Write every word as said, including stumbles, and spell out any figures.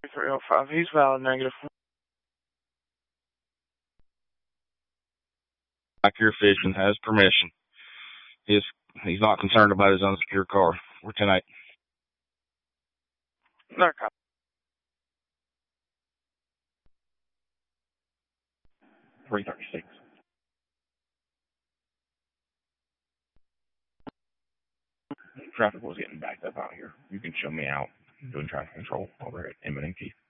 three oh five, he's valid negative. Back here fishing, has permission. He's, he's not concerned about his unsecured car. We're ten eight. No copy. three thirty-six. Traffic was getting backed up out here. You can show me out doing traffic control over at M and K.